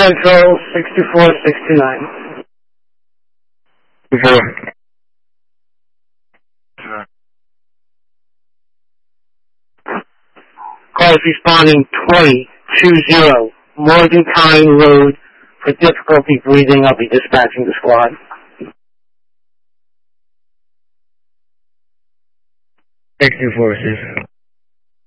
Central 62469. Before. Call is responding 2020 Morgantown Road. For difficulty breathing, I'll be dispatching the squad. 624,